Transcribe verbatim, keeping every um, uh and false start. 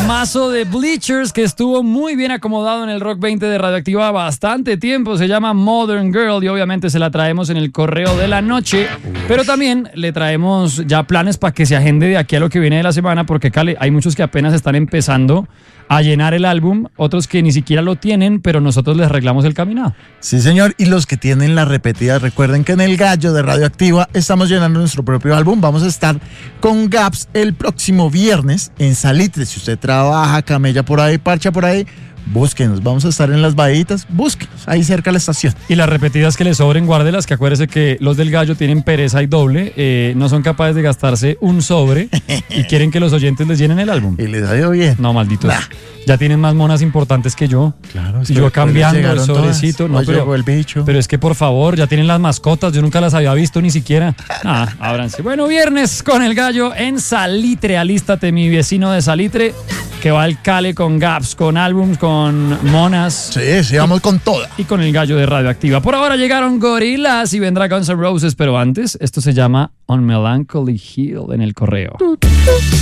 Temazo de Bleachers que estuvo muy bien acomodado en el Rock veinte de Radioactiva bastante tiempo. Se llama Modern Girl y obviamente se la traemos en el correo de la noche. Pero también le traemos ya planes para que se agende de aquí a lo que viene de la semana, porque Cale, hay muchos que apenas están empezando a llenar el álbum, otros que ni siquiera lo tienen, pero nosotros les arreglamos el caminado. Sí, señor, y los que tienen la repetida, recuerden que en El Gallo de Radioactiva estamos llenando nuestro propio álbum. Vamos a estar con Gaps el próximo viernes en Salitre. Si usted trabaja, camella por ahí, parcha por ahí, búsquenos. Vamos a estar en Las Bahitas, búsquenos, ahí cerca de la estación. Y las repetidas que le sobren, guárdelas, que acuérdese que los del Gallo tienen pereza y doble, eh, no son capaces de gastarse un sobre y quieren que los oyentes les llenen el álbum. Y les ha ido bien. No, malditos. Nah. Ya tienen más monas importantes que yo. Claro, y yo cambiando el sobrecito. No, No, pero, llegó el bicho. pero es que por favor, ya tienen las mascotas, yo nunca las había visto ni siquiera. Ah, ábranse. Bueno, viernes con el Gallo en Salitre. Alístate, mi vecino de Salitre, que va al Cale con Gaps, con álbums, con monas. Sí, sí, vamos con toda. Y con el Gallo de Radioactiva. Por ahora llegaron Gorillaz y vendrá Guns N' Roses, pero antes, esto se llama On Melancholy Hill en el correo.